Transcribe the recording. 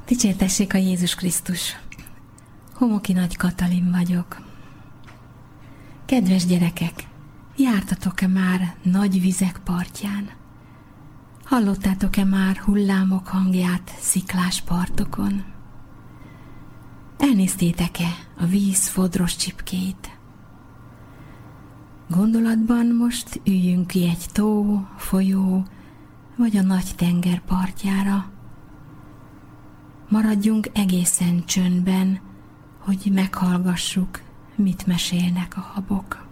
Dicsértessék a Jézus Krisztus! Homoki Nagy Katalin vagyok. Kedves gyerekek, jártatok-e már nagy vizek partján? Hallottátok-e már hullámok hangját sziklás partokon? Elnéztétek-e a víz fodros csipkét? Gondolatban most üljünk ki egy tó, folyó vagy a nagy tenger partjára. Maradjunk egészen csöndben, hogy meghallgassuk, mit mesélnek a habok.